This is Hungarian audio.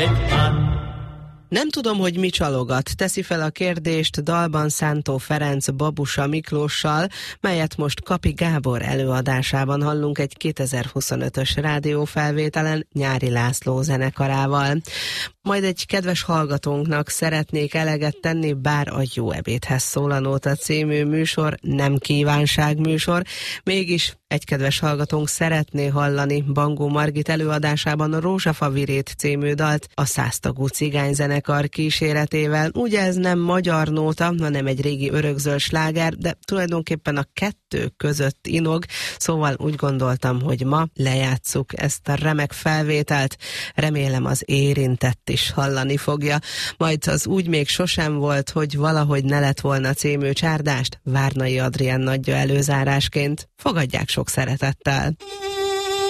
Nem tudom, hogy mi csalogat, teszi fel a kérdést dalban Szántó Ferenc Babusa Miklóssal, melyet most Kapi Gábor előadásában hallunk egy 2025-ös rádiófelvételen Nyári László zenekarával. Majd egy kedves hallgatónknak szeretnék eleget tenni, bár a Jó ebédhez szól a Nóta című műsor nem kívánságműsor, mégis egy kedves hallgatónk szeretné hallani Bangó Margit előadásában a Rózsafa Virét című dalt a Száztagú cigányzenekar kíséretével. Ugye ez nem magyar nóta, hanem egy régi örökzöld sláger, de tulajdonképpen a kettő között inog, szóval úgy gondoltam, hogy ma lejátsszuk ezt a remek felvételt, remélem az érintett is hallani fogja. Majd az Úgy még sosem volt, hogy valahogy ne lett volna című csárdást Várnai Adrián adja előzárásként. Fogadják sok szeretettel!